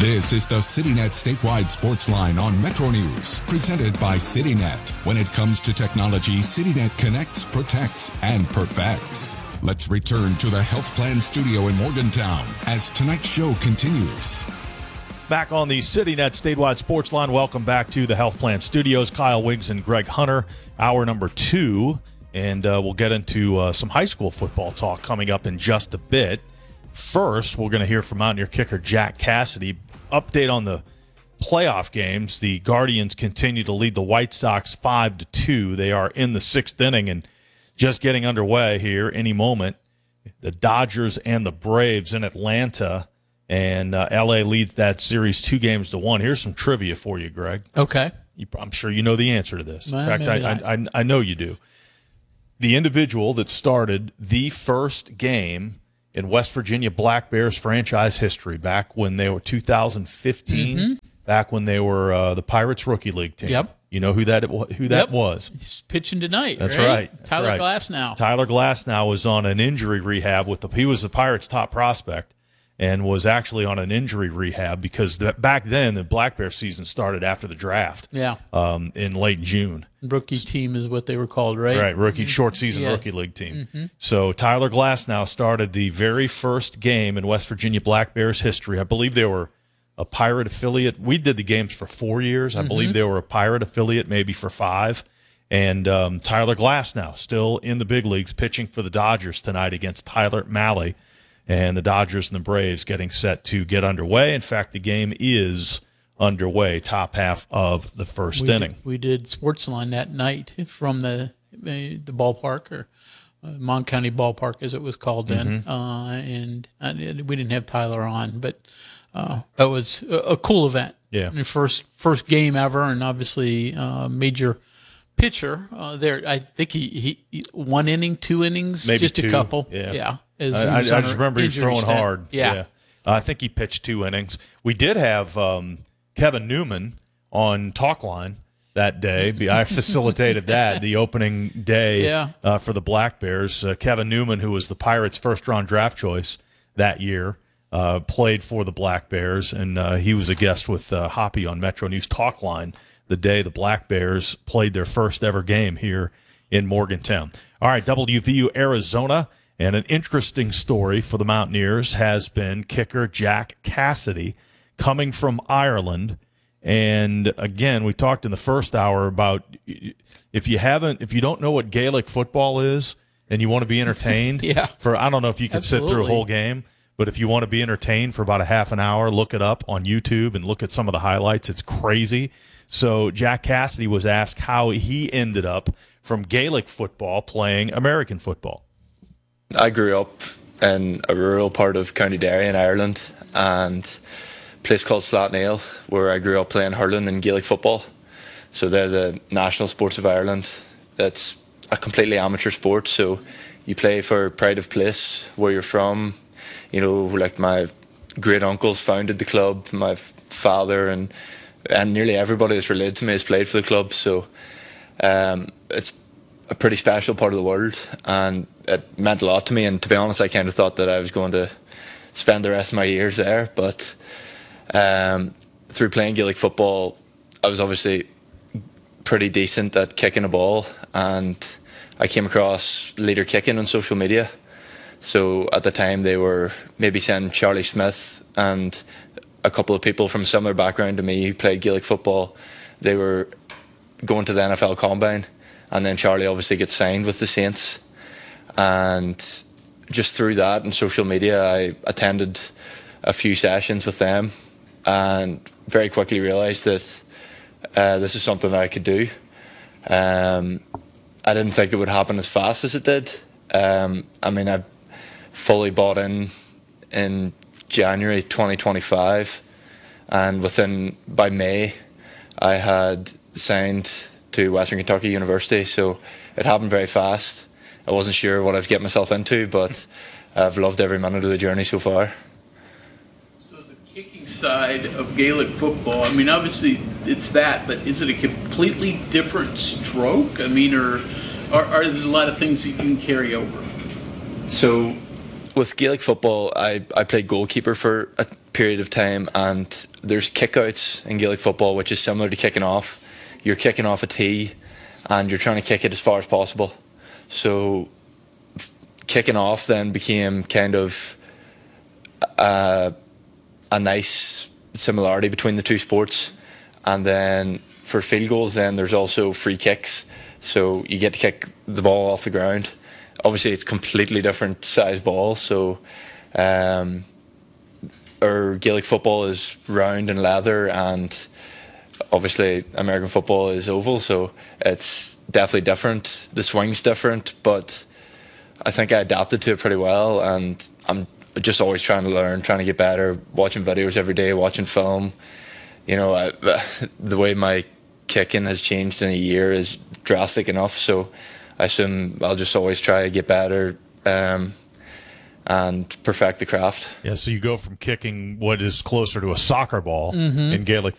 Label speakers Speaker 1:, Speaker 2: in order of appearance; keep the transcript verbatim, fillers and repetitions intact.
Speaker 1: This is the CityNet Statewide Sports Line on Metro News, presented by CityNet. When it comes to technology, CityNet connects, protects, and perfects. Let's return to the Health Plan Studio in Morgantown as tonight's show continues.
Speaker 2: Back on the CityNet Statewide Sports Line, welcome back to the Health Plan Studios. Kyle Wiggs and Greg Hunter, hour number two, and uh, we'll get into uh, some high school football talk coming up in just a bit. First, we're going to hear from Mountaineer kicker Jack Cassidy. Update on the playoff games. The Guardians continue to lead the White Sox five to two. They are in the sixth inning and just getting underway here any moment. The Dodgers and the Braves in Atlanta, and uh, L A leads that series two games to one. Here's some trivia for you, Greg.
Speaker 3: Okay.
Speaker 2: You, I'm sure you know the answer to this.
Speaker 3: Well,
Speaker 2: in fact, I, I, I, I know you do. The individual that started the first game in West Virginia Black Bears franchise history back when they were two thousand fifteen, mm-hmm. back when they were uh, the Pirates Rookie League team.
Speaker 3: Yep.
Speaker 2: You know who that who that
Speaker 3: yep.
Speaker 2: was?
Speaker 3: He's pitching tonight.
Speaker 2: That's
Speaker 3: right.
Speaker 2: right. That's
Speaker 3: Tyler
Speaker 2: right.
Speaker 3: Glasnow.
Speaker 2: Tyler Glasnow was on an injury rehab with the. He was the Pirates' top prospect, and was actually on an injury rehab because the, back then the Black Bear season started after the draft.
Speaker 3: Yeah.
Speaker 2: Um, in late June.
Speaker 3: Rookie team is what they were called, right?
Speaker 2: Right, rookie mm-hmm. short season
Speaker 3: yeah.
Speaker 2: rookie league team.
Speaker 3: Mm-hmm.
Speaker 2: So Tyler Glasnow started the very first game in West Virginia Black Bears history. I believe they were a Pirate affiliate. We did the games for four years. I mm-hmm. believe they were a Pirate affiliate, maybe for five. And um, Tyler Glasnow still in the big leagues, pitching for the Dodgers tonight against Tyler Malley. And the Dodgers and the Braves getting set to get underway. In fact, the game is underway, top half of the first
Speaker 3: we
Speaker 2: inning.
Speaker 3: Did, we did Sportsline that night from the the ballpark, or uh, Mon County Ballpark as it was called then.
Speaker 2: Mm-hmm.
Speaker 3: Uh, and, and we didn't have Tyler on, but uh, that was a, a cool event.
Speaker 2: Yeah.
Speaker 3: And first, first game ever, and obviously uh, major pitcher uh, there. I think he, he one inning, two innings,
Speaker 2: maybe
Speaker 3: just
Speaker 2: two.
Speaker 3: a couple.
Speaker 2: Yeah.
Speaker 3: yeah.
Speaker 2: I, I, I just remember he was throwing
Speaker 3: stat.
Speaker 2: hard.
Speaker 3: Yeah.
Speaker 2: yeah. Uh, I think he pitched two innings. We did have um, Kevin Newman on Talkline that day. I facilitated that, the opening day
Speaker 3: yeah.
Speaker 2: uh, for the Black Bears. Uh, Kevin Newman, who was the Pirates' first-round draft choice that year, uh, played for the Black Bears, and uh, he was a guest with uh, Hoppy on Metro News Talkline the day the Black Bears played their first-ever game here in Morgantown. All right, W V U Arizona. And an interesting story for the Mountaineers has been kicker Jack Cassidy coming from Ireland. And again, we talked in the first hour about if you haven't, if you don't know what Gaelic football is and you want to be entertained
Speaker 3: yeah.
Speaker 2: for, I don't know if you can
Speaker 3: Absolutely.
Speaker 2: sit through a whole game, but if you want to be entertained for about a half an hour, look it up on YouTube and look at some of the highlights. It's crazy. So Jack Cassidy was asked how he ended up from Gaelic football playing American football.
Speaker 4: I grew up in a rural part of County Derry in Ireland, and a place called Slaughtneil, where I grew up playing hurling and Gaelic football. So they're the national sports of Ireland. It's a completely amateur sport, so you play for pride of place, where you're from. You know, like my great uncles founded the club, my father, and and nearly everybody that's related to me has played for the club. So um, it's a pretty special part of the world, and it meant a lot to me. And to be honest, I kind of thought that I was going to spend the rest of my years there, but um, through playing Gaelic football, I was obviously pretty decent at kicking a ball, and I came across Leader Kicking on social media. So at the time they were maybe sending Charlie Smith and a couple of people from a similar background to me who played Gaelic football. They were going to the N F L Combine, and then Charlie obviously gets signed with the Saints. And just through that and social media, I attended a few sessions with them and very quickly realised that uh, this is something that I could do. Um, I didn't think it would happen as fast as it did. Um, I mean, I fully bought in in January twenty twenty-five, and within, by May, I had signed to Western Kentucky University, so it happened very fast. I wasn't sure what I'd get myself into, but I've loved every minute of the journey so far.
Speaker 5: So the kicking side of Gaelic football, I mean, obviously it's that, but is it a completely different stroke? I mean, or are, are there a lot of things that you can carry over?
Speaker 4: So with Gaelic football, I, I played goalkeeper for a period of time, and there's kickouts in Gaelic football, which is similar to kicking off. You're kicking off a tee, and you're trying to kick it as far as possible. So f- kicking off then became kind of a, a nice similarity between the two sports. And then for field goals, then there's also free kicks. So you get to kick the ball off the ground. Obviously, it's completely different size ball. So um, our Gaelic football is round and leather, and obviously American football is oval. So it's definitely different. The swing's different, but I think I adapted to it pretty well. And I'm just always trying to learn, trying to get better, watching videos every day, watching film. You know, I, the way my kicking has changed in a year is drastic enough. So I assume I'll just always try to get better um, and perfect the craft.
Speaker 2: Yeah, so you go from kicking what is closer to a soccer ball in Gaelic